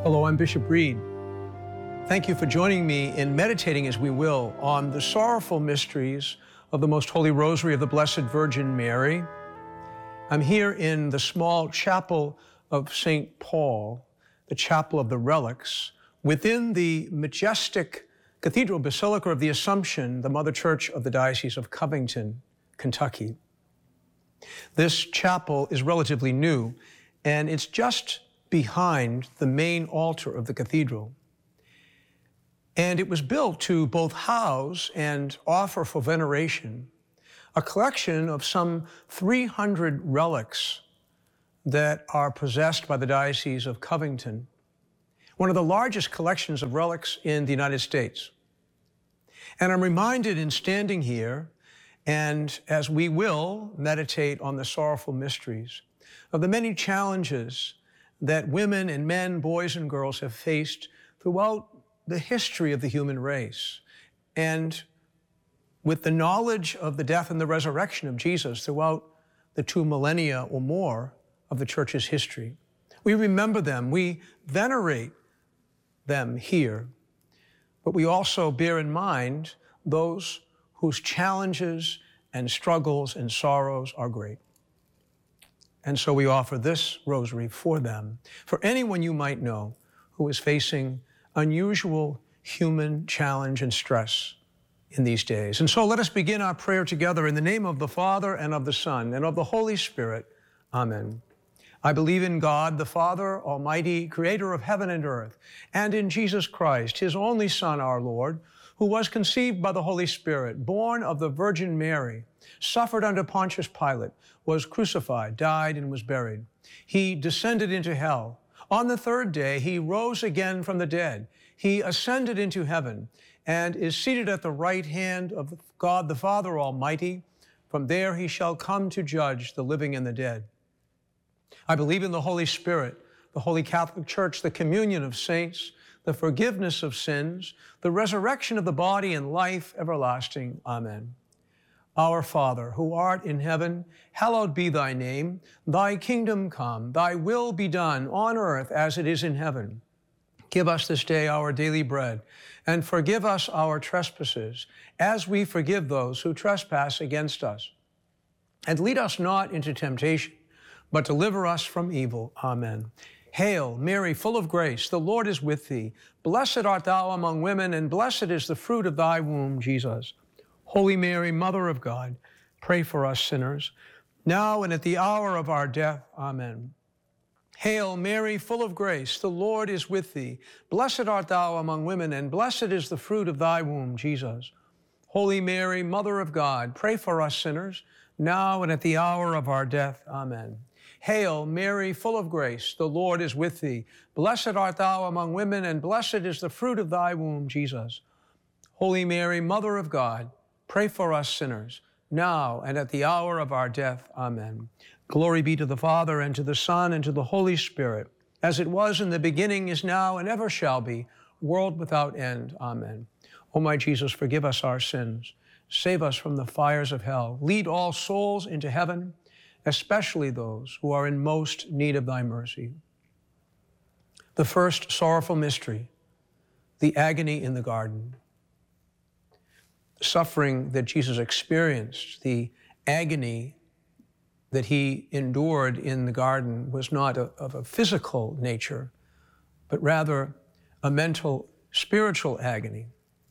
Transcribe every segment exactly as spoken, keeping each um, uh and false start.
Hello, I'm Bishop Reed. Thank you for joining me in meditating, as we will, on the sorrowful mysteries of the Most Holy Rosary of the Blessed Virgin Mary. I'm here in the small chapel of Saint Paul, the Chapel of the Relics, within the majestic Cathedral Basilica of the Assumption, the Mother Church of the Diocese of Covington, Kentucky. This chapel is relatively new, and it's just behind the main altar of the cathedral. And it was built to both house and offer for veneration a collection of some three hundred relics that are possessed by the Diocese of Covington, one of the largest collections of relics in the United States. And I'm reminded in standing here, and as we will meditate on the sorrowful mysteries, of the many challenges that women and men, boys and girls have faced throughout the history of the human race. And with the knowledge of the death and the resurrection of Jesus throughout the two millennia or more of the Church's history, we remember them, we venerate them here, but we also bear in mind those whose challenges and struggles and sorrows are great. And so we offer this rosary for them, for anyone you might know who is facing unusual human challenge and stress in these days. And so let us begin our prayer together in the name of the Father and of the Son and of the Holy Spirit. Amen. I believe in God, the Father Almighty, creator of heaven and earth, and in Jesus Christ, his only Son, our Lord, who was conceived by the Holy Spirit, born of the Virgin Mary, suffered under Pontius Pilate, was crucified, died, and was buried. He descended into hell. On the third day, he rose again from the dead. He ascended into heaven and is seated at the right hand of God the Father Almighty. From there he shall come to judge the living and the dead. I believe in the Holy Spirit, the Holy Catholic Church, the communion of saints, the forgiveness of sins, the resurrection of the body, and life everlasting. Amen. Our Father, who art in heaven, hallowed be thy name. Thy kingdom come, thy will be done on earth as it is in heaven. Give us this day our daily bread, and forgive us our trespasses, as we forgive those who trespass against us. And lead us not into temptation, but deliver us from evil. Amen. Hail, Mary, full of grace, the Lord is with thee. Blessed art thou among women, and blessed is the fruit of thy womb, Jesus. Holy Mary, Mother of God, pray for us sinners, now and at the hour of our death. Amen. Hail, Mary, full of grace, the Lord is with thee. Blessed art thou among women, and blessed is the fruit of thy womb, Jesus. Holy Mary, Mother of God, pray for us sinners, now and at the hour of our death. Amen. Hail, Mary, full of grace, the Lord is with thee. Blessed art thou among women, and blessed is the fruit of thy womb, Jesus. Holy Mary, Mother of God, pray for us sinners, now and at the hour of our death. Amen. Glory be to the Father, and to the Son, and to the Holy Spirit, as it was in the beginning, is now, and ever shall be, world without end. Amen. O my Jesus, forgive us our sins. Save us from the fires of hell. Lead all souls into heaven, especially those who are in most need of thy mercy. The first sorrowful mystery, the agony in the garden. Suffering that Jesus experienced, the agony that he endured in the garden, was not a, of a physical nature, but rather a mental, spiritual agony.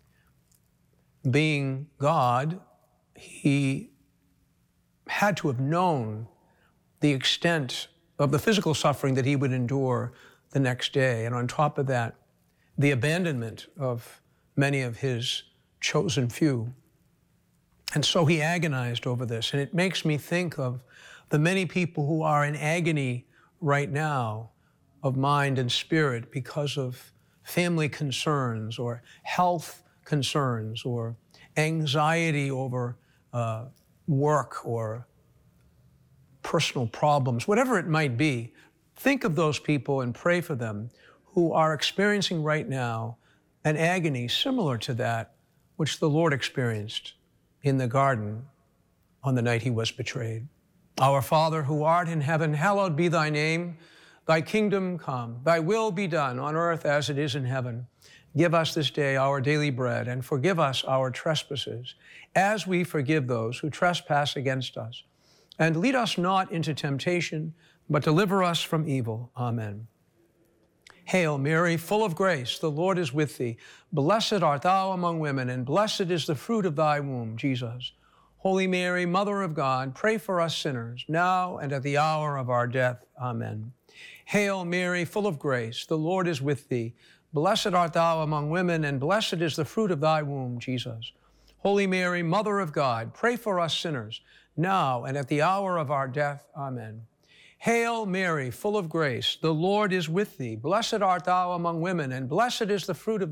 Being God, he had to have known the extent of the physical suffering that he would endure the next day. And on top of that, the abandonment of many of his chosen few. And so he agonized over this. And it makes me think of the many people who are in agony right now of mind and spirit because of family concerns or health concerns or anxiety over uh, work or personal problems, whatever it might be. Think of those people and pray for them who are experiencing right now an agony similar to that which the Lord experienced in the garden on the night he was betrayed. Our Father, who art in heaven, hallowed be thy name. Thy kingdom come, thy will be done on earth as it is in heaven. Give us this day our daily bread, and forgive us our trespasses, as we forgive those who trespass against us. And lead us not into temptation, but deliver us from evil. Amen. Hail Mary, full of grace, the Lord is with thee. Blessed art thou among women, and blessed is the fruit of thy womb, Jesus. Holy Mary, Mother of God, pray for us sinners, now and at the hour of our death. Amen. Hail Mary, full of grace, the Lord is with thee. Blessed art thou among women, and blessed is the fruit of thy womb, Jesus. Holy Mary, Mother of God, pray for us sinners, now and at the hour of our death. Amen. Hail Mary, full of grace, the Lord is with thee. Blessed art thou among women, and blessed is the fruit of